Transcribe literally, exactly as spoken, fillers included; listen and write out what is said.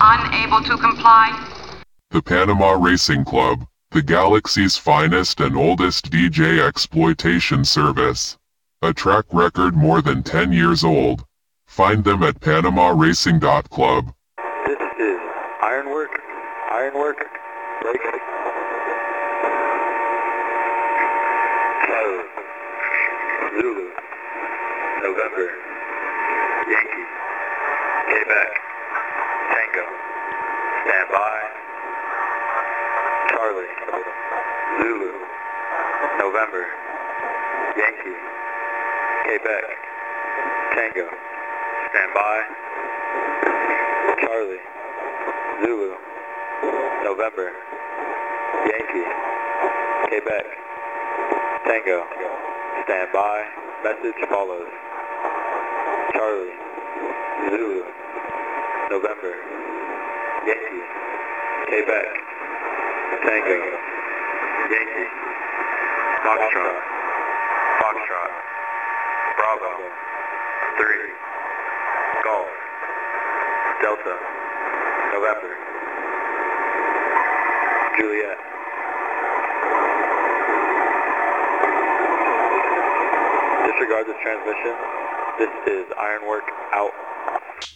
Unable to comply. The Panama Racing Club, the galaxy's finest and oldest D J exploitation service. A track record more than ten years old. Find them at panama racing dot club. This is Ironwork, Ironwork, break. Charlie, Zulu, November, Yankee, Quebec, Tango, stand by. Charlie, Zulu, November, Yankee, Quebec, Tango, stand by. Charlie, Zulu, November, Yankee, Quebec, Tango, stand by. Message follows. Charlie, Zulu, November, Yankee, Quebec, Tango, Yankee, Foxtrot, Foxtrot, Bravo, three, Golf, Delta, November, Juliet. Disregard this transmission. This is Ironwork out.